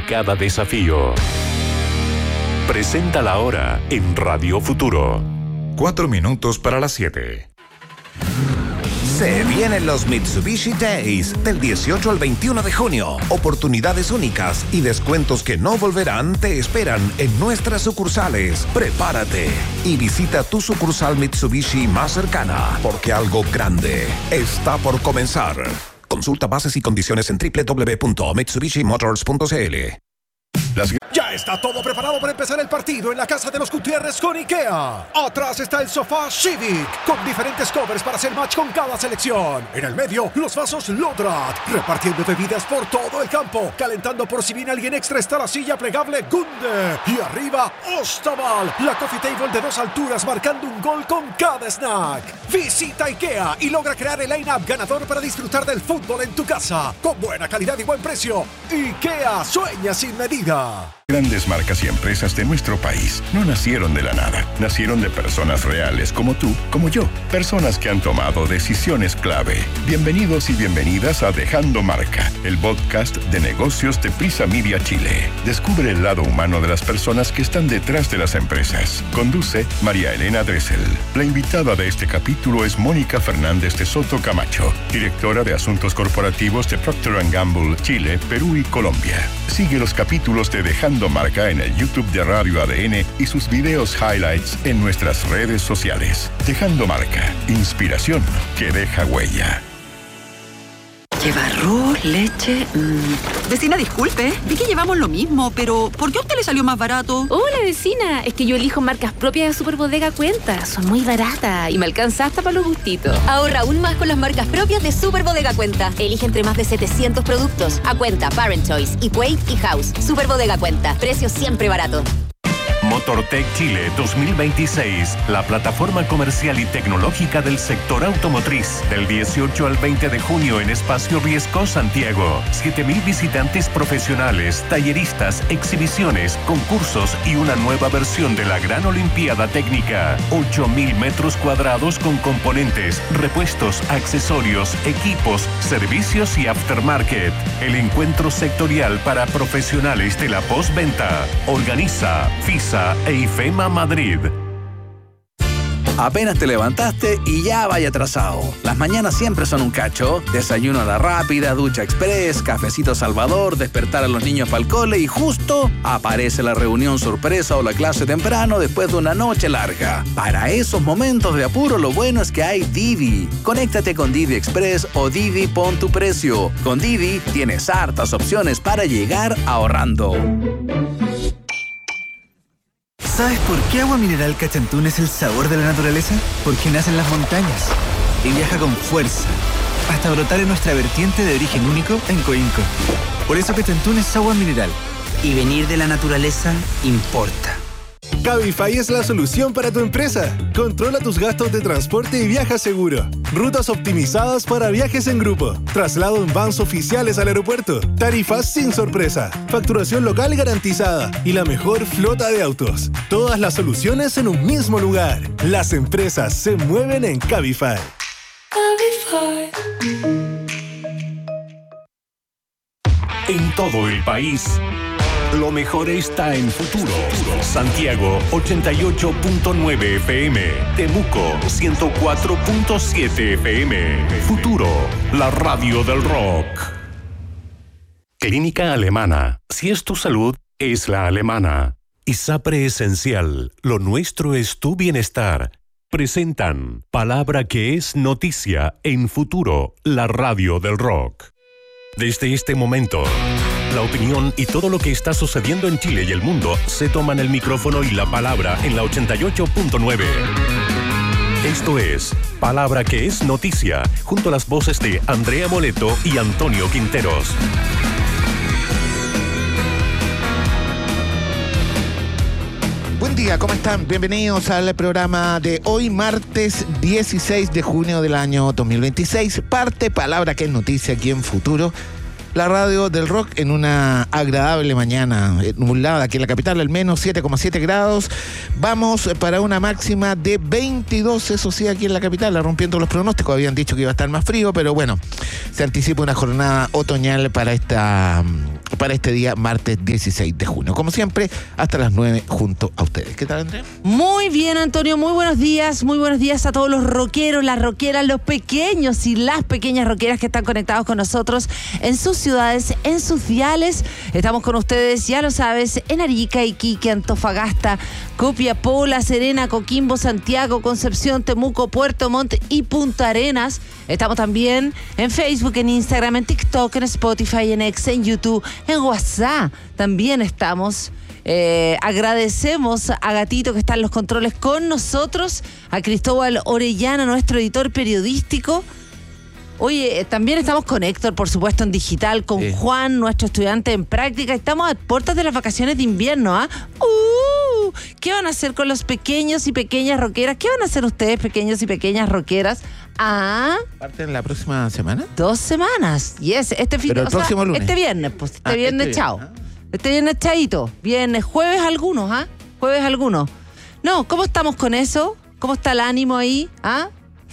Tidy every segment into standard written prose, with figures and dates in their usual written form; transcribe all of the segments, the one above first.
cada desafío. Presenta la hora en Radio Futuro. 4 minutos para las 7. Se vienen los Mitsubishi Days del 18 al 21 de junio. Oportunidades únicas y descuentos que no volverán te esperan en nuestras sucursales. Prepárate y visita tu sucursal Mitsubishi más cercana, porque algo grande está por comenzar. Consulta bases y condiciones en www.mitsubishimotors.cl. Ya está todo preparado para empezar el partido en la casa de los Gutiérrez con IKEA. Atrás está el sofá Civic, con diferentes covers para hacer match con cada selección. En el medio, los vasos Lodrat, repartiendo bebidas por todo el campo. Calentando por si viene alguien extra está la silla plegable Gunde. Y arriba, Ostaval, la coffee table de 2 alturas marcando un gol con cada snack. Visita IKEA y logra crear el line-up ganador para disfrutar del fútbol en tu casa. Con buena calidad y buen precio. IKEA sueña sin medida. Grandes marcas y empresas de nuestro país no nacieron de la nada. Nacieron de personas reales como tú, como yo. Personas que han tomado decisiones clave. Bienvenidos y bienvenidas a Dejando Marca, el podcast de negocios de Prisa Media Chile. Descubre el lado humano de las personas que están detrás de las empresas. Conduce María Elena Dressel. La invitada de este capítulo es Mónica Fernández de Soto Camacho, directora de Asuntos Corporativos de Procter & Gamble, Chile, Perú y Colombia. Sigue los capítulos de Dejando Marca en el YouTube de Radio ADN y sus videos highlights en nuestras redes sociales. Dejando Marca, inspiración que deja huella. Lleva arroz, leche... Vecina, disculpe, vi que llevamos lo mismo, pero ¿por qué a usted le salió más barato? Hola, vecina, es que yo elijo marcas propias de Superbodega Cuenta. Son muy baratas y me alcanza hasta para los gustitos. Ahorra aún más con las marcas propias de Superbodega Cuenta. Elige entre más de 700 productos. A Cuenta, Parent Choice, Equate y House. Superbodega Cuenta, precios siempre baratos. Motortech Chile 2026, la plataforma comercial y tecnológica del sector automotriz. Del 18 al 20 de junio en Espacio Riesco, Santiago. 7,000 visitantes profesionales, talleristas, exhibiciones, concursos y una nueva versión de la Gran Olimpiada Técnica. 8,000 metros cuadrados con componentes, repuestos, accesorios, equipos, servicios y aftermarket. El encuentro sectorial para profesionales de la postventa. Organiza FISA e IFEMA Madrid. Apenas te levantaste y ya vaya atrasado. Las mañanas siempre son un cacho. Desayuno a la rápida, ducha express, cafecito Salvador, despertar a los niños para el cole y justo aparece la reunión sorpresa o la clase temprano después de una noche larga. Para esos momentos de apuro, lo bueno es que hay Didi. Conéctate con Didi Express o Didi Pon tu Precio. Con Didi tienes hartas opciones para llegar ahorrando. ¿Sabes por qué Agua Mineral Cachantún es el sabor de la naturaleza? Porque nace en las montañas y viaja con fuerza hasta brotar en nuestra vertiente de origen único en Coinco. Por eso Cachantún es agua mineral. Y venir de la naturaleza importa. Cabify es la solución para tu empresa. Controla tus gastos de transporte y viaja seguro. Rutas optimizadas para viajes en grupo. Traslado en vans oficiales al aeropuerto. Tarifas sin sorpresa. Facturación local garantizada. Y la mejor flota de autos. Todas las soluciones en un mismo lugar. Las empresas se mueven en Cabify. Cabify. En todo el país, lo mejor está en Futuro. Santiago 88.9 FM. Temuco 104.7 FM. Futuro, la radio del rock. Clínica Alemana. Si es tu salud, es la alemana. ISAPRE Esencial. Lo nuestro es tu bienestar. Presentan Palabra que es noticia en Futuro, la radio del rock. Desde este momento, la opinión y todo lo que está sucediendo en Chile y el mundo se toman el micrófono y la palabra en la 88.9. Esto es Palabra que es noticia, junto a las voces de Andrea Moleto y Antonio Quinteros. Buen día, ¿cómo están? Bienvenidos al programa de hoy, martes 16 de junio del año 2026. Parte Palabra que es noticia aquí en Futuro. La radio del rock en una agradable mañana nublada aquí en la capital, al menos 7,7 grados. Vamos para una máxima de 22, eso sí, aquí en la capital, rompiendo los pronósticos. Habían dicho que iba a estar más frío, pero bueno, se anticipa una jornada otoñal para este día, martes 16 de junio. Como siempre, hasta las 9 junto a ustedes. ¿Qué tal, Andrés? Muy bien, Antonio, muy buenos días a todos los rockeros, las rockeras, los pequeños y las pequeñas rockeras que están conectados con nosotros en sus ciudades, en sus diales. Estamos con ustedes, ya lo sabes, en Arica, Iquique, Antofagasta, Copiapó, La Serena, Coquimbo, Santiago, Concepción, Temuco, Puerto Montt y Punta Arenas. Estamos también en Facebook, en Instagram, en TikTok, en Spotify, en X, en YouTube, en WhatsApp. También estamos. Agradecemos a Gatito que está en los controles con nosotros, a Cristóbal Orellana, nuestro editor periodístico. Oye, también estamos con Héctor, por supuesto, en digital, con Juan, nuestro estudiante en práctica. Estamos a puertas de las vacaciones de invierno, ¿ah? ¿Qué van a hacer con los pequeños y pequeñas rockeras? ¿Qué van a hacer ustedes, pequeños y pequeñas rockeras? ¿Parten la próxima semana? 2 semanas. Yes, próximo lunes. Este viernes, pues. Este viernes, chao. Este viernes, chaito. Viernes, jueves algunos, ¿ah? Jueves algunos. No, ¿cómo estamos con eso? ¿Cómo está el ánimo ahí? ¿Ah?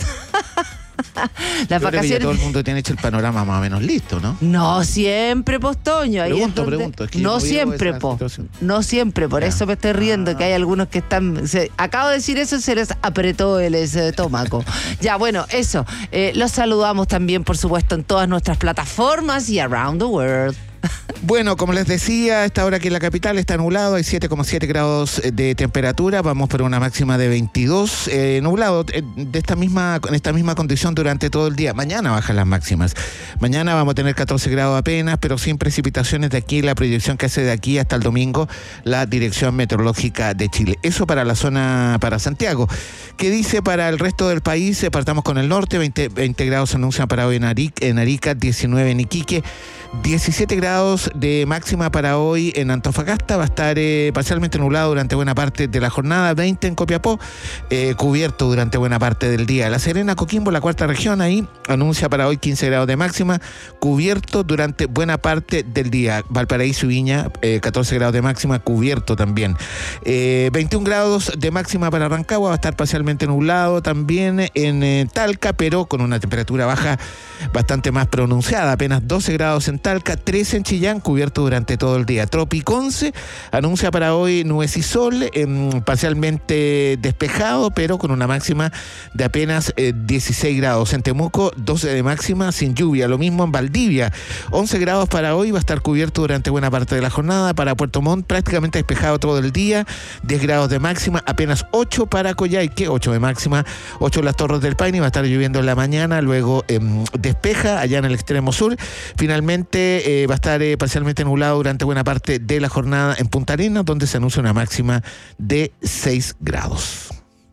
Las vacaciones. Ya todo el mundo tiene hecho el panorama más o menos listo, ¿no? No siempre, Toño. Pregunto. Es que no siempre, No siempre, por eso me estoy riendo, que hay algunos que están. Acabo de decir eso y se les apretó el estómago. Ya, bueno, eso. Los saludamos también, por supuesto, en todas nuestras plataformas y around the world. Bueno, como les decía, a esta hora aquí en la capital está nublado, hay 7,7 grados de temperatura, vamos por una máxima de 22, nublado en esta misma condición durante todo el día. Mañana bajan las máximas, mañana vamos a tener 14 grados apenas, pero sin precipitaciones de aquí, la proyección que hace de aquí hasta el domingo la Dirección Meteorológica de Chile. Eso para la zona, para Santiago. ¿Qué dice para el resto del país? Partamos con el norte, 20 grados se anuncian para hoy en Arica, 19 en Iquique, 17 grados de máxima para hoy en Antofagasta, va a estar parcialmente nublado durante buena parte de la jornada, 20 en Copiapó, cubierto durante buena parte del día. La Serena, Coquimbo, la cuarta región, ahí anuncia para hoy 15 grados de máxima, cubierto durante buena parte del día. Valparaíso y Viña, 14 grados de máxima, cubierto también. 21 grados de máxima para Rancagua, va a estar parcialmente nublado también en Talca, pero con una temperatura baja bastante más pronunciada, apenas 12 grados en Talca, 13 en Chillán, cubierto durante todo el día. Tropiconce anuncia para hoy nubes y sol, parcialmente despejado, pero con una máxima de apenas 16 grados. En Temuco, 12 de máxima, sin lluvia. Lo mismo en Valdivia, 11 grados para hoy, va a estar cubierto durante buena parte de la jornada. Para Puerto Montt, prácticamente despejado todo el día, 10 grados de máxima, apenas 8 para Coyhaique, 8 de máxima, 8 en las Torres del Paine, va a estar lloviendo en la mañana, luego despeja allá en el extremo sur. Finalmente va a estar parcialmente nublado durante buena parte de la jornada en Punta Arenas, donde se anuncia una máxima de 6 grados.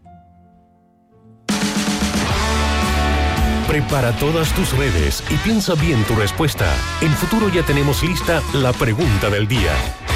Prepara todas tus redes y piensa bien tu respuesta. En Futuro ya tenemos lista la pregunta del día.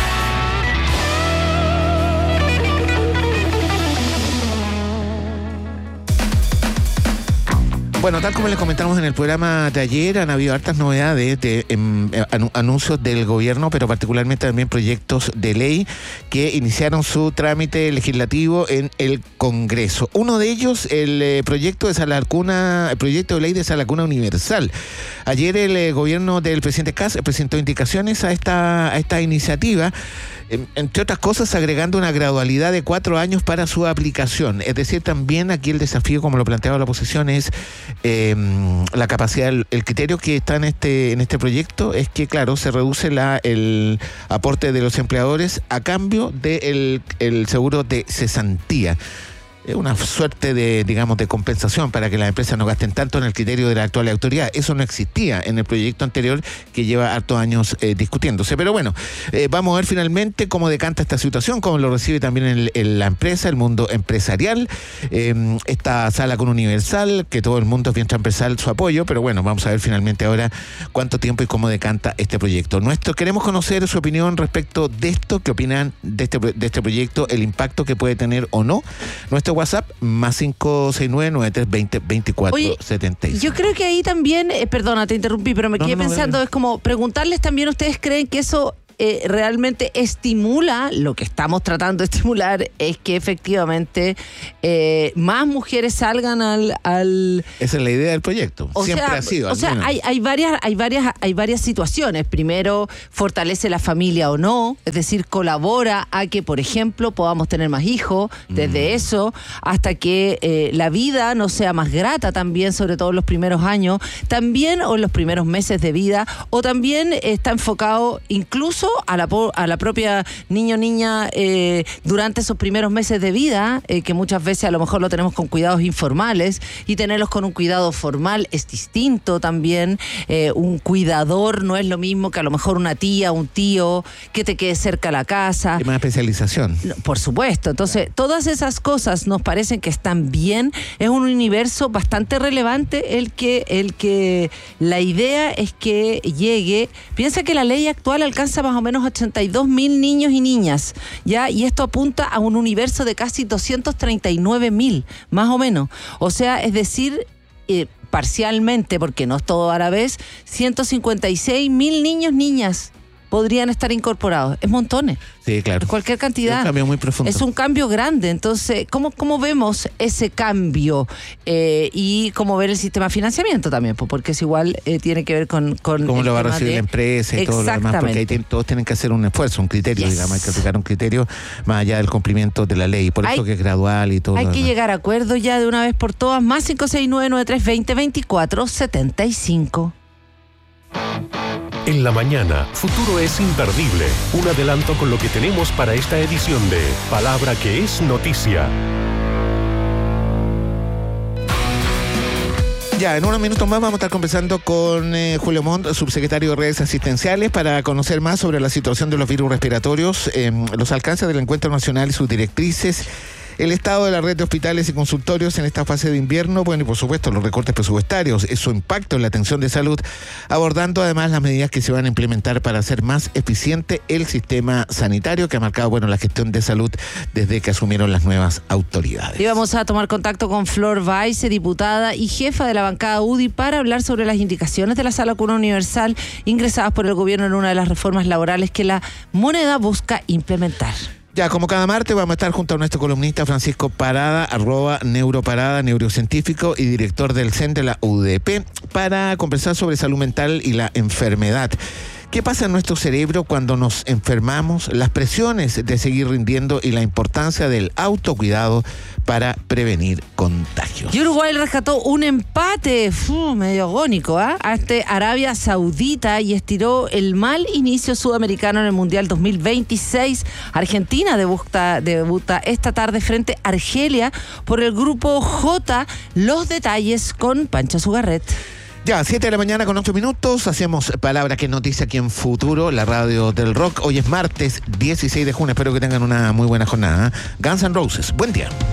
Bueno, tal como les comentamos en el programa de ayer, han habido hartas novedades de anuncios del gobierno, pero particularmente también proyectos de ley que iniciaron su trámite legislativo en el Congreso. Uno de ellos, el proyecto de ley de sala cuna universal. Ayer el gobierno del presidente Kast presentó indicaciones a esta iniciativa, entre otras cosas agregando una gradualidad de 4 años para su aplicación. Es decir, también aquí el desafío, como lo planteaba la oposición, es la capacidad, el criterio que está en este proyecto es que, claro, se reduce el aporte de los empleadores a cambio del seguro de cesantía. Es una suerte de compensación para que las empresas no gasten tanto en el criterio de la actual autoridad. Eso no existía en el proyecto anterior, que lleva hartos años discutiéndose. Pero bueno, vamos a ver finalmente cómo decanta esta situación, cómo lo recibe también la empresa, el mundo empresarial. Esta sala con universal, que todo el mundo es bien transversal su apoyo, pero bueno, vamos a ver finalmente ahora cuánto tiempo y cómo decanta este proyecto. Queremos conocer su opinión respecto de esto, qué opinan de este proyecto, el impacto que puede tener o no. Nuestro nuestro WhatsApp, más 569-9320-2476. Yo creo que ahí también, perdona, te interrumpí, pero me quedé pensando, es como preguntarles también, ¿ustedes creen que eso realmente estimula? Lo que estamos tratando de estimular es que efectivamente más mujeres salgan al Esa es la idea del proyecto. Siempre ha sido. O sea, hay varias situaciones. Primero, fortalece la familia o no, es decir, colabora a que, por ejemplo, podamos tener más hijos, desde eso hasta que la vida no sea más grata también, sobre todo en los primeros años, también o en los primeros meses de vida, o también está enfocado incluso a la propia niño o niña durante esos primeros meses de vida, que muchas veces a lo mejor lo tenemos con cuidados informales, y tenerlos con un cuidado formal es distinto también. Un cuidador no es lo mismo que a lo mejor una tía, un tío que te quede cerca a la casa. Hay más especialización. Por supuesto. Entonces, todas esas cosas nos parecen que están bien. Es un universo bastante relevante el que la idea es que llegue. Piensa que la ley actual alcanza más o menos 82.000 niños y niñas, ¿ya? Y esto apunta a un universo de casi 239.000, más o menos. O sea, es decir, parcialmente, porque no es todo a la vez, 156.000 niños, niñas podrían estar incorporados. Es montones. Sí, claro. Cualquier cantidad. Es un cambio muy profundo. Es un cambio grande. Entonces, ¿cómo vemos ese cambio? Y cómo ver el sistema de financiamiento también, porque es igual, tiene que ver con cómo lo va a recibir la empresa y todo lo demás, porque ahí todos tienen que hacer un esfuerzo, un criterio, digamos, hay que aplicar un criterio más allá del cumplimiento de la ley. Por eso que es gradual y todo. Hay que llegar a acuerdos ya de una vez por todas. Más 569-9320-2475. En la mañana, Futuro es imperdible. Un adelanto con lo que tenemos para esta edición de Palabra que es Noticia. Ya, en unos minutos más vamos a estar conversando con Julio Montt, subsecretario de Redes Asistenciales, para conocer más sobre la situación de los virus respiratorios, los alcances del Encuentro Nacional y sus directrices, el estado de la red de hospitales y consultorios en esta fase de invierno, bueno, y por supuesto los recortes presupuestarios, su impacto en la atención de salud, abordando además las medidas que se van a implementar para hacer más eficiente el sistema sanitario que ha marcado, bueno, la gestión de salud desde que asumieron las nuevas autoridades. Y vamos a tomar contacto con Flor Weiss, diputada y jefa de la bancada UDI, para hablar sobre las indicaciones de la Sala Cuna Universal ingresadas por el gobierno en una de las reformas laborales que la moneda busca implementar. Ya, como cada martes, vamos a estar junto a nuestro columnista Francisco Parada, @neuroparada, neurocientífico y director del CEN de la UDP, para conversar sobre salud mental y la enfermedad. ¿Qué pasa en nuestro cerebro cuando nos enfermamos? Las presiones de seguir rindiendo y la importancia del autocuidado para prevenir contagios. Y Uruguay rescató un empate medio agónico ante Arabia Saudita y estiró el mal inicio sudamericano en el Mundial 2026. Argentina debuta esta tarde frente a Argelia por el grupo J. Los detalles con Pancho Sugarret. Ya, 7 de la mañana con 8 minutos, hacemos Palabra que Noticia aquí en Futuro, la radio del rock. Hoy es martes 16 de junio, espero que tengan una muy buena jornada. Guns N' Roses, buen día.